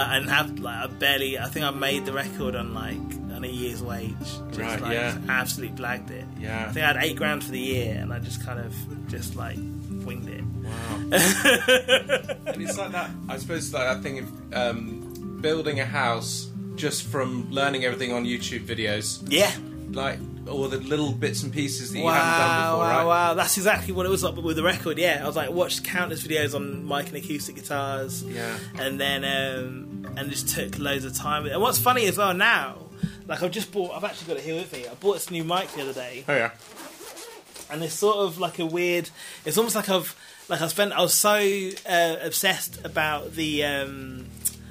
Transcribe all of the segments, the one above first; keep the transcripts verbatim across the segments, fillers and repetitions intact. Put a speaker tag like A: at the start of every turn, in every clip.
A: and have like I barely. I think I made the record on like on a year's wage. Just,
B: right.
A: Like,
B: yeah.
A: just absolutely blagged it.
B: Yeah.
A: I think I had eight grand for the year, and I just kind of just like winged it.
B: Wow. And it's like that. I suppose like that thing of um, building a house just from learning everything on YouTube videos.
A: Yeah.
B: Like all the little bits and pieces that you
A: wow,
B: haven't done before,
A: wow,
B: right?
A: Wow, that's exactly what it was like with the record. Yeah, I was like watched countless videos on mic and acoustic guitars.
B: Yeah.
A: And then um, and just took loads of time. And what's funny as well now, like I've just bought. I've actually got it here with me. I bought this new mic the other day.
B: Oh yeah.
A: And it's sort of like a weird. It's almost like I've like I spent. I was so uh, obsessed about the. Um,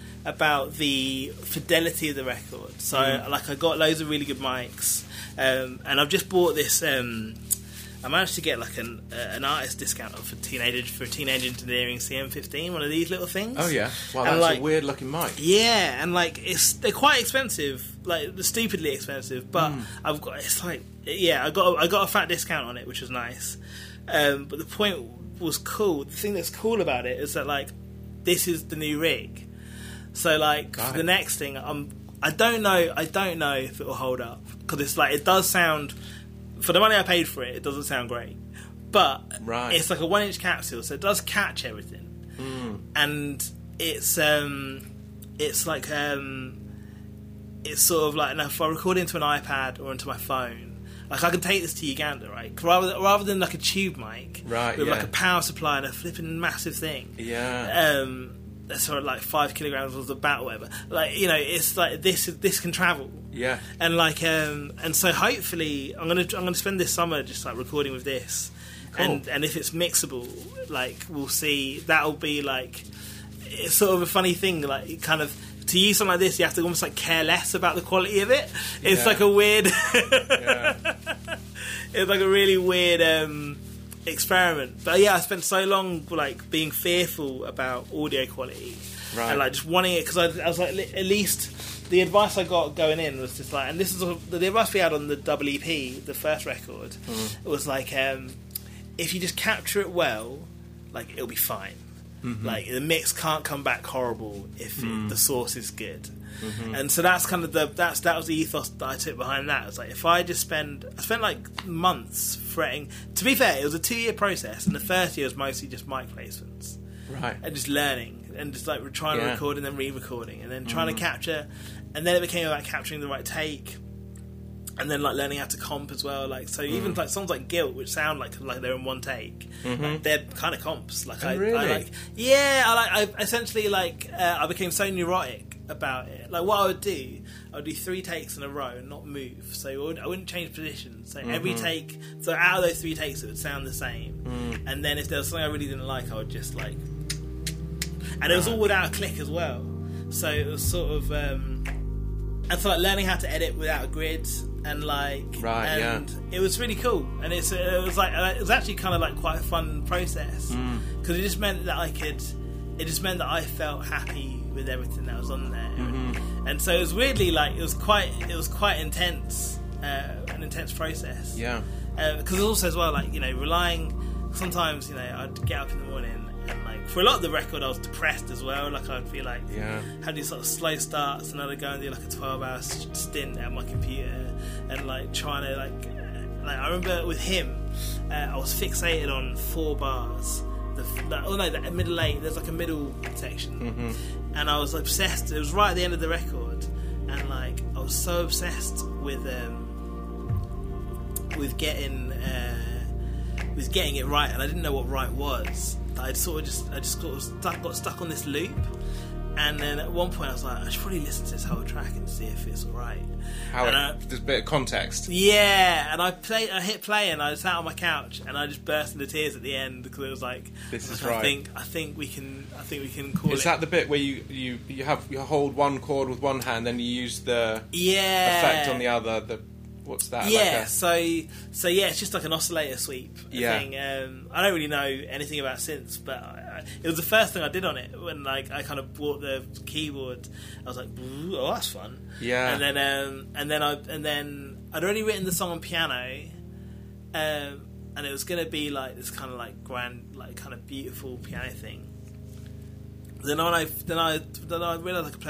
A: about the fidelity of the record. So mm. like I got loads of really good mics, um, and I've just bought this um, I managed to get like an uh, an artist discount for teenage for Teenage Engineering C M fifteen, one of these little things.
B: Oh yeah, wow,
A: and
B: that's
A: like,
B: a weird looking mic.
A: Yeah, and like it's they're quite expensive, like stupidly expensive, but
B: mm.
A: I've got it's like yeah, I got a, I got a fat discount on it, which was nice. Um, but the point was cool. The thing that's cool about it is that like this is the new rig. So like for the next thing, I'm I don't know I don't know if it will hold up because it's like it does sound for the money I paid for it. It doesn't sound great, but
B: right.
A: it's like a one inch capsule, so it does catch everything,
B: mm.
A: and it's um it's like um it's sort of like now if I record into an iPad or into my phone, like I can take this to Uganda, right? Rather rather than like a tube mic,
B: right?
A: With
B: yeah.
A: like a power supply and a flipping massive thing,
B: yeah.
A: Um. Sort of like five kilograms worth of bat or whatever. Like you know, it's like this. This can travel.
B: Yeah.
A: And like, um, and so hopefully, I'm gonna I'm gonna spend this summer just like recording with this,
B: cool.
A: and and if it's mixable, like we'll see. That'll be like, it's sort of a funny thing. Like kind of to use something like this, you have to almost like care less about the quality of it. It's
B: yeah.
A: like a weird.
B: yeah.
A: It's like a really weird. Um, experiment, but yeah, I spent so long like being fearful about audio quality,
B: right.
A: and like just wanting it because I, I was like, at least the advice I got going in was just like, and this is the advice we had on the double E P, the first record. Mm. It was like, um, if you just capture it well, like it'll be fine. Mm-hmm. Like the mix can't come back horrible if mm. it, the source is good. Mm-hmm. And so that's kind of the that's that was the ethos that I took behind that. It's like if I just spend I spent like months fretting. To be fair, it was a two year process, and the first year was mostly just mic placements,
B: right,
A: and just learning and just like trying
B: yeah.
A: to record and then re-recording and then trying mm. to capture, and then it became about capturing the right take, and then like learning how to comp as well. Like so, mm. even like songs like Guilt, which sound like like they're in one take, mm-hmm. like, they're kind of comps. Like
B: oh,
A: I,
B: really?
A: I like yeah, I like I essentially like uh, I became so neurotic about it. Like what I would do, I would do three takes in a row and not move. So I wouldn't, I wouldn't change position. So mm-hmm. every take, so out of those three takes, it would sound the same. Mm. And then if there was something I really didn't like, I would just like, and it was all without a click as well. So it was sort of, um, and so like learning how to edit without a grid and like,
B: right,
A: and
B: yeah.
A: it was really cool. And it's it was like it was actually kind of like quite a fun process because mm. it just meant that I could, it just meant that I felt happy with everything that was on there, mm-hmm. and so it was weirdly like it was quite it was quite intense, uh, an intense process.
B: Yeah,
A: because uh, also as well like you know relying. Sometimes you know I'd get up in the morning and like for a lot of the record I was depressed as well. Like I'd feel like
B: yeah,
A: had these sort of slow starts, and I'd go and do like a twelve hour stint at my computer and like trying to like uh, like I remember with him, uh, I was fixated on four bars. The, the, oh no, the middle eight. There's like a middle section, mm-hmm. and I was obsessed. It was right at the end of the record, and like I was so obsessed with um, with getting uh, with getting it right, and I didn't know what right was. I'd sort of just I just sort of stuck, got stuck on this loop, and then at one point I was like, I should probably listen to this whole track and see if it's alright.
B: How
A: and
B: it,
A: I,
B: there's a bit of context.
A: Yeah, and I played. I hit play, and I sat on my couch, and I just burst into tears at the end because it was like,
B: "This is
A: like,
B: right."
A: I think, I think we can. I think we can call
B: is it. Is that the bit where you, you, you have you hold one chord with one hand, then you use the
A: yeah
B: effect on the other? The what's that?
A: Yeah,
B: like a...
A: so so yeah, it's just like an oscillator sweep
B: yeah.
A: thing. Um, I don't really know anything about synths, but I, it was the first thing I did on it when like I kind of bought the keyboard. I was like, oh, that's fun.
B: Yeah,
A: and then um, and then I and then I'd already written the song on piano, um, and it was gonna be like this kind of like grand, like kind of beautiful piano thing. Then I then I then I realised I could play